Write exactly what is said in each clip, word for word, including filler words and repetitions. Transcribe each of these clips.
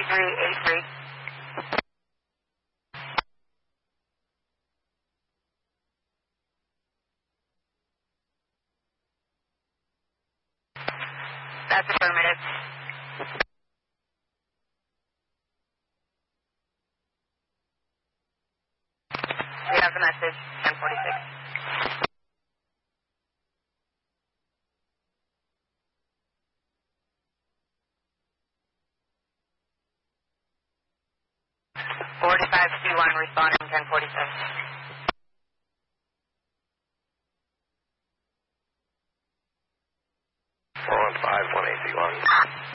three eight three. That's affirmative. We have the message, ten forty-six. forty-five C one responding, ten forty-six. four one five, one eight C one.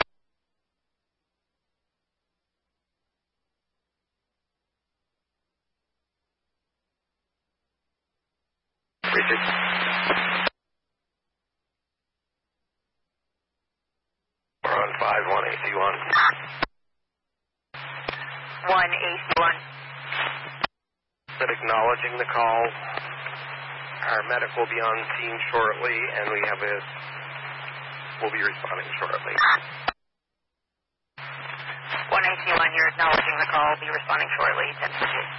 Richard. four one five, one eight C one. one A C one. But acknowledging the call, our medic will be on scene shortly, and we have a, we'll be responding shortly. one A C one, you're acknowledging the call, be responding shortly, ten forty-eight.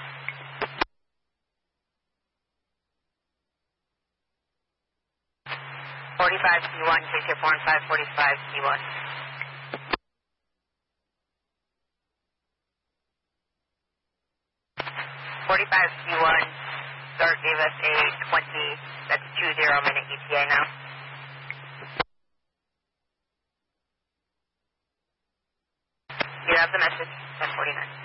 forty-five C one, K C four one five, forty-five C one. forty-five C one, start gave us a twenty, that's two zero minute E T A now. You have the message, ten forty-nine.